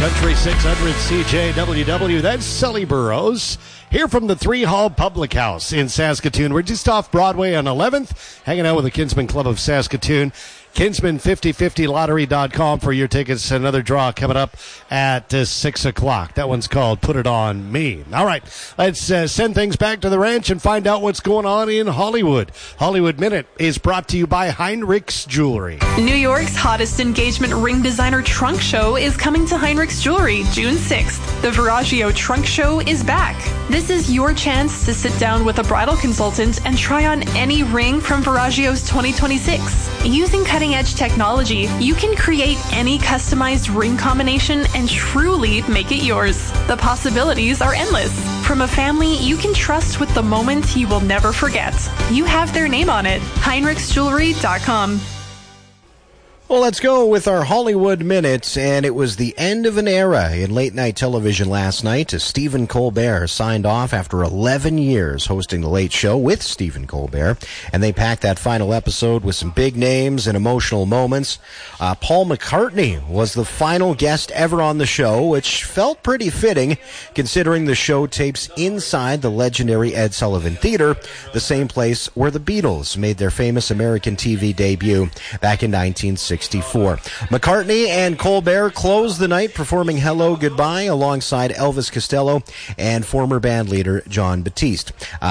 Country 600 CJWW. That's Sully Burrows. Here from the Three Hall Public House in Saskatoon. We're just off Broadway on 11th, hanging out with the Kinsman Club of Saskatoon. Kinsman5050lottery.com for your tickets. Another draw coming up at 6 o'clock. That one's called Put It On Me. All right, let's send things back to the ranch and find out what's going on in Hollywood. Hollywood Minute is brought to you by Heinrich's Jewelry. New York's hottest engagement ring designer trunk show is coming to Heinrich's Jewelry June 6th. The Veragio Trunk Show is back. This is your chance to sit down with a bridal consultant and try on any ring from Veragio's 2026. Using cutting-edge technology, you can create any customized ring combination and truly make it yours. The possibilities are endless. From a family you can trust with the moment you will never forget. You have their name on it. HeinrichsJewelry.com. Well, let's go with our Hollywood Minute, and it was the end of an era in late-night television last night as Stephen Colbert signed off after 11 years hosting The Late Show with Stephen Colbert, and they packed that final episode with some big names and emotional moments. Paul McCartney was the final guest ever on the show, which felt pretty fitting considering the show tapes inside the legendary Ed Sullivan Theater, the same place where the Beatles made their famous American TV debut back in 1964. McCartney and Colbert closed the night performing Hello Goodbye alongside Elvis Costello and former bandleader John Batiste.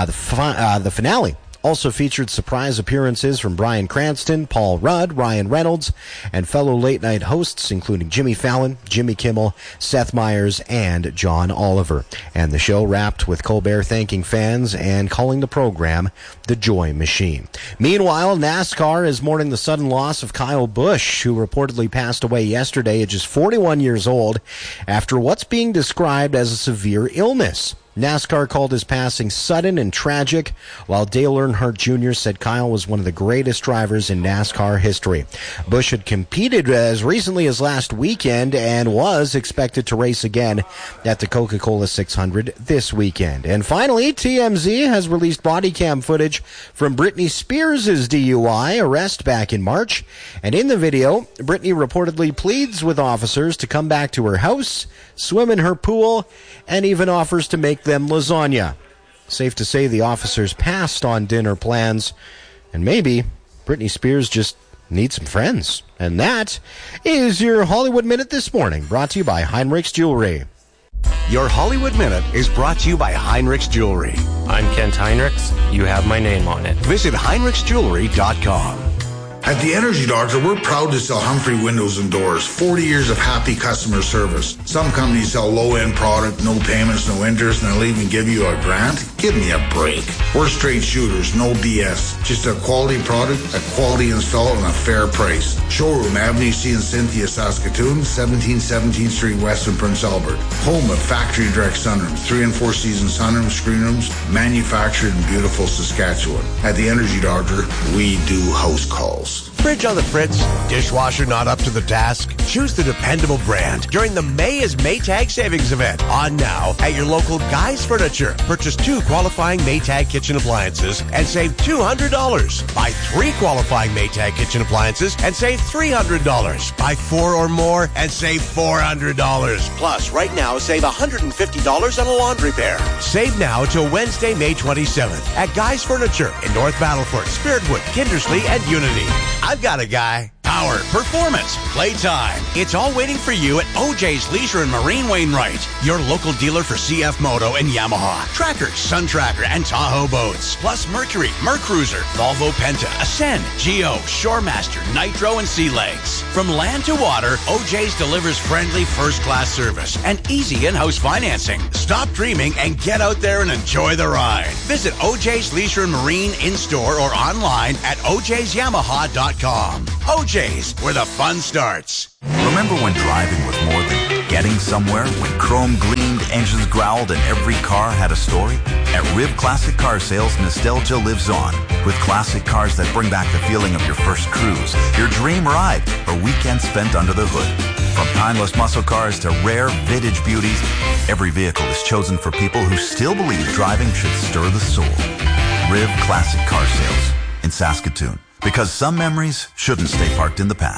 The finale also featured surprise appearances from Bryan Cranston, Paul Rudd, Ryan Reynolds, and fellow late-night hosts including Jimmy Fallon, Jimmy Kimmel, Seth Meyers, and John Oliver. And the show wrapped with Colbert thanking fans and calling the program the Joy Machine. Meanwhile, NASCAR is mourning the sudden loss of Kyle Busch, who reportedly passed away yesterday at just 41 years old after what's being described as a severe illness. NASCAR called his passing sudden and tragic, while Dale Earnhardt Jr. said Kyle was one of the greatest drivers in NASCAR history. Busch had competed as recently as last weekend and was expected to race again at the Coca-Cola 600 this weekend. And finally, TMZ has released body cam footage from Britney Spears' DUI arrest back in March. And in the video, Britney reportedly pleads with officers to come back to her house, swim in her pool, and even offers to make them lasagna. Safe to say the officers passed on dinner plans, and maybe Britney Spears just needs some friends. And that is your Hollywood Minute this morning, brought to you by Heinrich's Jewelry. Your Hollywood Minute is brought to you by Heinrich's Jewelry. I'm Kent Heinrichs. You have my name on it. Visit HeinrichsJewelry.com. At the Energy Doctor, we're proud to sell Humphrey Windows and Doors. 40 years of happy customer service. Some companies sell low-end product, no payments, no interest, and they'll even give you a grant. Give me a break. We're straight shooters, no BS. Just a quality product, a quality install, and a fair price. Showroom, Avenue C in Cynthia, Saskatoon, 1717th Street West in Prince Albert. Home of factory direct sunrooms, 3 and 4 season sunrooms, screen rooms, manufactured in beautiful Saskatchewan. At the Energy Doctor, we do house calls. Fridge on the fritz? Dishwasher not up to the task? Choose the dependable brand during the May is Maytag Savings Event. On now at your local Guy's Furniture. Purchase 2 qualifying Maytag kitchen appliances and save $200. Buy 3 qualifying Maytag kitchen appliances and save $300. Buy 4 or more and save $400. Plus, right now, save $150 on a laundry pair. Save now till Wednesday, May 27th at Guy's Furniture in North Battleford, Spiritwood, Kindersley, and Unity. I've got a guy. Power, performance, playtime. It's all waiting for you at OJ's Leisure and Marine Wainwright, your local dealer for CF Moto and Yamaha, Tracker, Sun Tracker, and Tahoe boats, plus Mercury, Mercruiser, Volvo Penta, Ascend, Geo, Shoremaster, Nitro, and Sea Legs. From land to water, OJ's delivers friendly first-class service and easy in-house financing. Stop dreaming and get out there and enjoy the ride. Visit OJ's Leisure and Marine in-store or online at ojsyamaha.com. OJ's, where the fun starts. Remember when driving was more than getting somewhere? When chrome gleamed, engines growled, and every car had a story? At Riv Classic Car Sales, nostalgia lives on. With classic cars that bring back the feeling of your first cruise, your dream ride, or weekend spent under the hood. From timeless muscle cars to rare vintage beauties, every vehicle is chosen for people who still believe driving should stir the soul. Riv Classic Car Sales in Saskatoon. Because some memories shouldn't stay parked in the past.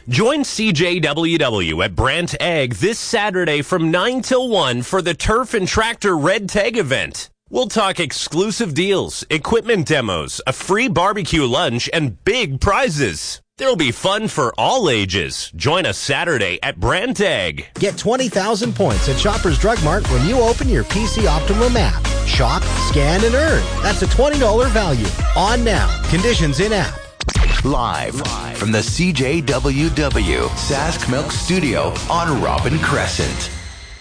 Join CJWW at Brant Ag this Saturday from 9 till 1 for the Turf and Tractor Red Tag event. We'll talk exclusive deals, equipment demos, a free barbecue lunch, and big prizes. There'll be fun for all ages. Join us Saturday at Brant Ag. Get 20,000 points at Shoppers Drug Mart when you open your PC Optimum app. Shop, scan, and earn. That's a $20 value. On now. Conditions in app. Live from the CJWW Sask Milk Studio on Robin Crescent.